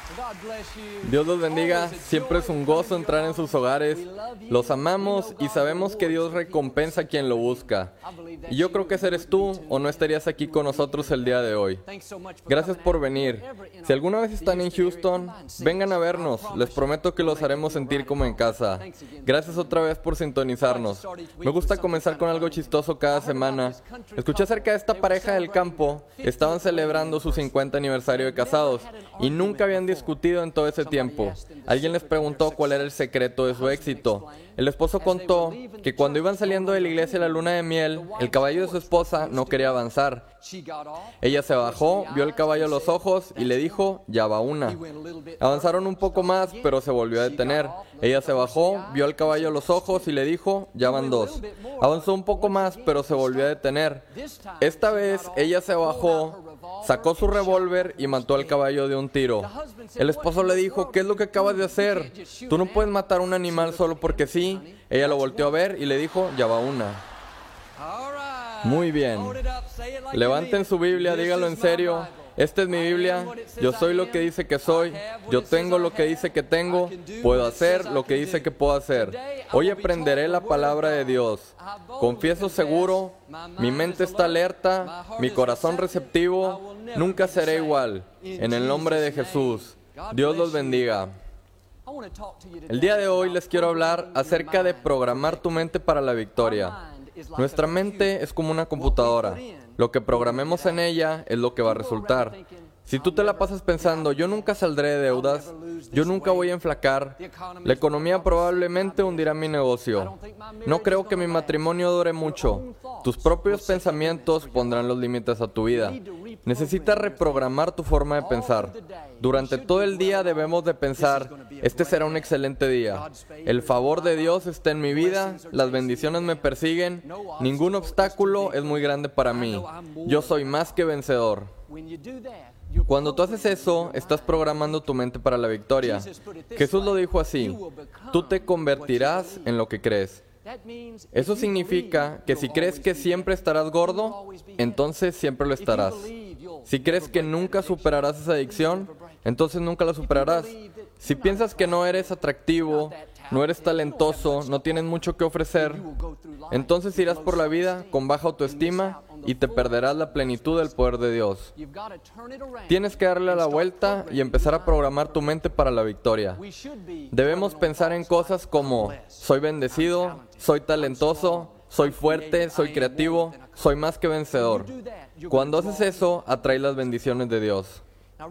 Dios los bendiga, siempre es un gozo entrar en sus hogares. Los amamos y sabemos que Dios recompensa a quien lo busca. Y yo creo que ese eres tú o no estarías aquí con nosotros el día de hoy. Gracias por venir. Si alguna vez están en Houston, vengan a vernos. Les prometo que los haremos sentir como en casa. Gracias otra vez por sintonizarnos. Me gusta comenzar con algo chistoso cada semana. Escuché acerca de esta pareja del campo. Estaban celebrando su 50 aniversario de casados y nunca habían discutido en todo ese tiempo. Alguien les preguntó cuál era el secreto de su éxito. El esposo contó que cuando iban saliendo de la iglesia a la luna de miel, el caballo de su esposa no quería avanzar. Ella se bajó, vio al caballo a los ojos y le dijo, ya va una. Avanzaron un poco más, pero se volvió a detener. Ella se bajó, vio al caballo a los ojos y le dijo, ya van dos. Avanzó un poco más, pero se volvió a detener. Esta vez ella se bajó, sacó su revólver y mató al caballo de un tiro. El esposo le dijo, ¿qué es lo que acabas de hacer? Tú no puedes matar a un animal solo porque sí. Ella lo volteó a ver y le dijo, ya va una. Muy bien. Levanten su Biblia, dígalo en serio. Esta es mi Biblia. Yo soy lo que dice que soy. Yo tengo lo que dice que tengo. Puedo hacer lo que dice que puedo hacer. Hoy aprenderé la palabra de Dios. Confieso seguro. Mi mente está alerta. Mi corazón receptivo. Nunca seré igual. En el nombre de Jesús. Dios los bendiga. El día de hoy les quiero hablar acerca de programar tu mente para la victoria. Nuestra mente es como una computadora. Lo que programemos en ella es lo que va a resultar. Si tú te la pasas pensando, yo nunca saldré de deudas, yo nunca voy a enflacar, la economía probablemente hundirá mi negocio, no creo que mi matrimonio dure mucho, tus propios pensamientos pondrán los límites a tu vida. Necesitas reprogramar tu forma de pensar. Durante todo el día debemos de pensar, este será un excelente día. El favor de Dios está en mi vida, las bendiciones me persiguen, ningún obstáculo es muy grande para mí. Yo soy más que vencedor. Cuando tú haces eso, estás programando tu mente para la victoria. Jesús lo dijo así, tú te convertirás en lo que crees. Eso significa que si crees que siempre estarás gordo, entonces siempre lo estarás. Si crees que nunca superarás esa adicción, entonces nunca la superarás. Si piensas que no eres atractivo, no eres talentoso, no tienes mucho que ofrecer, entonces irás por la vida con baja autoestima y te perderás la plenitud del poder de Dios. Tienes que darle la vuelta y empezar a programar tu mente para la victoria. Debemos pensar en cosas como, soy bendecido, soy talentoso, soy fuerte, soy creativo, soy más que vencedor. Cuando haces eso, atraes las bendiciones de Dios.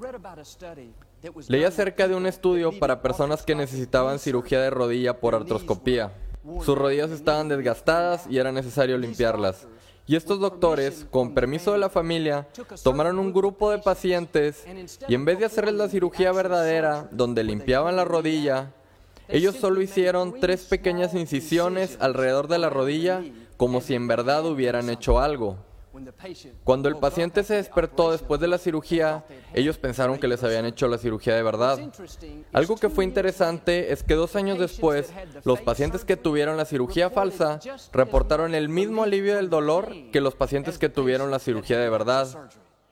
Leí acerca de un estudio para personas que necesitaban cirugía de rodilla por artroscopía. Sus rodillas estaban desgastadas y era necesario limpiarlas. Y estos doctores, con permiso de la familia, tomaron un grupo de pacientes y en vez de hacerles la cirugía verdadera, donde limpiaban la rodilla, ellos solo hicieron 3 pequeñas incisiones alrededor de la rodilla, como si en verdad hubieran hecho algo. Cuando el paciente se despertó después de la cirugía, ellos pensaron que les habían hecho la cirugía de verdad. Algo que fue interesante es que 2 años después, los pacientes que tuvieron la cirugía falsa reportaron el mismo alivio del dolor que los pacientes que tuvieron la cirugía de verdad.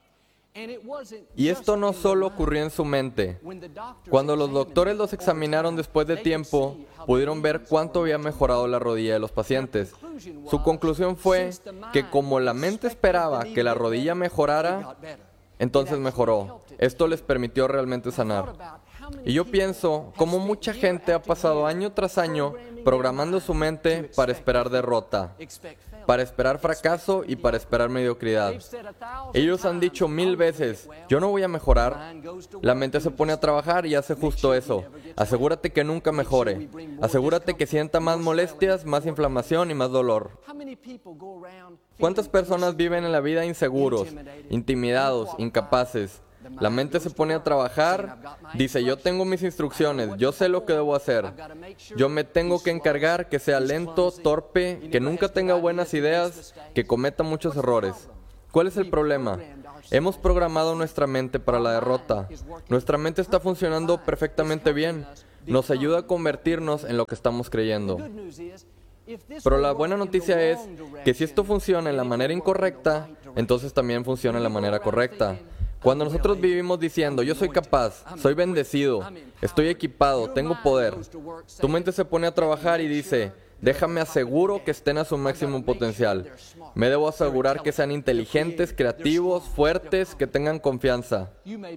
Y esto no solo ocurrió en su mente. Cuando los doctores los examinaron después de tiempo, pudieron ver cuánto había mejorado la rodilla de los pacientes. Su conclusión fue que como la mente esperaba que la rodilla mejorara, entonces mejoró. Esto les permitió realmente sanar. Y yo pienso cómo mucha gente ha pasado año tras año programando su mente para esperar derrota, para esperar fracaso y para esperar mediocridad. Ellos han dicho 1000 veces, yo no voy a mejorar. La mente se pone a trabajar y hace justo eso. Asegúrate que nunca mejore. Asegúrate que sienta más molestias, más inflamación y más dolor. ¿Cuántas personas viven en la vida inseguros, intimidados, incapaces? La mente se pone a trabajar, dice, yo tengo mis instrucciones, yo sé lo que debo hacer. Yo me tengo que encargar que sea lento, torpe, que nunca tenga buenas ideas, que cometa muchos errores. ¿Cuál es el problema? Hemos programado nuestra mente para la derrota. Nuestra mente está funcionando perfectamente bien. Nos ayuda a convertirnos en lo que estamos creyendo. Pero la buena noticia es que si esto funciona en la manera incorrecta, entonces también funciona en la manera correcta. Cuando nosotros vivimos diciendo, yo soy capaz, soy bendecido, estoy equipado, tengo poder, tu mente se pone a trabajar y dice, déjame aseguro que estén a su máximo potencial. Me debo asegurar que sean inteligentes, creativos, fuertes, que tengan confianza.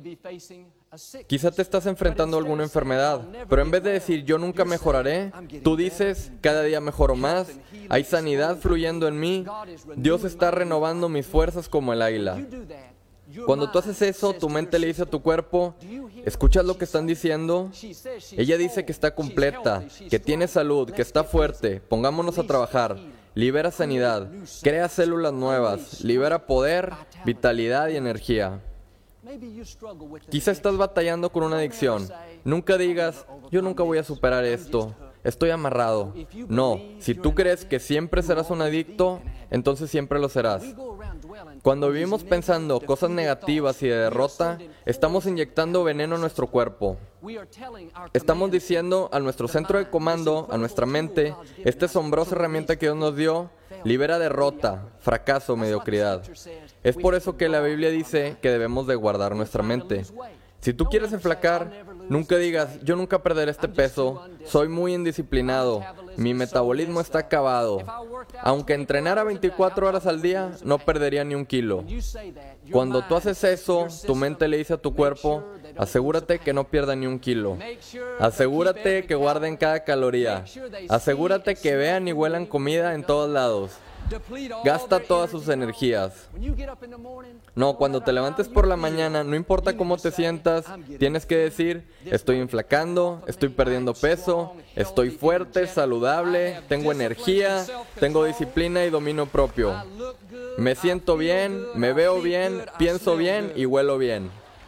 Quizá te estás enfrentando a alguna enfermedad, pero en vez de decir yo nunca mejoraré, tú dices cada día mejoro más, hay sanidad fluyendo en mí, Dios está renovando mis fuerzas como el águila. Cuando tú haces eso, tu mente le dice a tu cuerpo, ¿escuchas lo que están diciendo? Ella dice que está completa, que tiene salud, que está fuerte, pongámonos a trabajar. Libera sanidad, crea células nuevas, libera poder, vitalidad y energía. Quizá estás batallando con una adicción. Nunca digas, yo nunca voy a superar esto, estoy amarrado. No, si tú crees que siempre serás un adicto, entonces siempre lo serás. Cuando vivimos pensando cosas negativas y de derrota, estamos inyectando veneno en nuestro cuerpo. Estamos diciendo a nuestro centro de comando, a nuestra mente, esta asombrosa herramienta que Dios nos dio, libera derrota, fracaso, mediocridad. Es por eso que la Biblia dice que debemos de guardar nuestra mente. Si tú quieres enflacar, nunca digas, yo nunca perderé este peso, soy muy indisciplinado, mi metabolismo está acabado. Aunque entrenara 24 horas al día, no perdería ni un kilo. Cuando tú haces eso, tu mente le dice a tu cuerpo, asegúrate que no pierda ni un kilo. Asegúrate que guarden cada caloría. Asegúrate que vean y huelan comida en todos lados. Gasta todas sus energías. No, cuando te levantes por la mañana, no importa cómo te sientas, tienes que decir, estoy inflacando, estoy perdiendo peso, estoy fuerte, saludable, tengo energía, tengo disciplina y dominio propio. Me siento bien, me veo bien, pienso bien y huelo bien.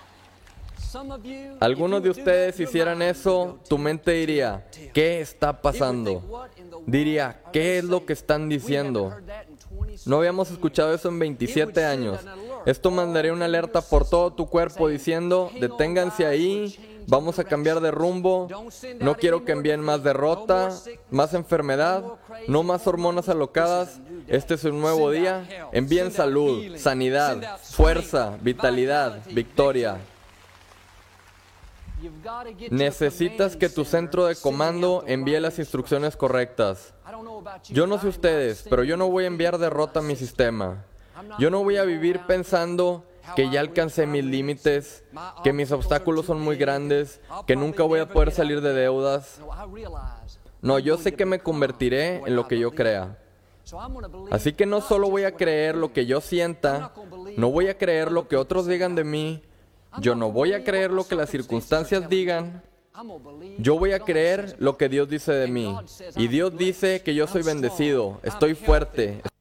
Algunos de ustedes hicieran eso, tu mente diría, ¿qué está pasando? Diría, ¿qué es lo que están diciendo? No habíamos escuchado eso en 27 años. Esto mandaría una alerta por todo tu cuerpo diciendo, deténganse ahí, vamos a cambiar de rumbo, no quiero que envíen más derrota, más enfermedad, no más hormonas alocadas, este es un nuevo día, envíen salud, sanidad, fuerza, vitalidad, victoria. Necesitas que tu centro de comando envíe las instrucciones correctas. Yo no sé ustedes, pero yo no voy a enviar derrota a mi sistema. Yo no voy a vivir pensando que ya alcancé mis límites, que mis obstáculos son muy grandes, que nunca voy a poder salir de deudas. No, yo sé que me convertiré en lo que yo crea. Así que no solo voy a creer lo que yo sienta, no voy a creer lo que otros digan de mí, yo no voy a creer lo que las circunstancias digan, yo voy a creer lo que Dios dice de mí. Y Dios dice que yo soy bendecido, estoy fuerte,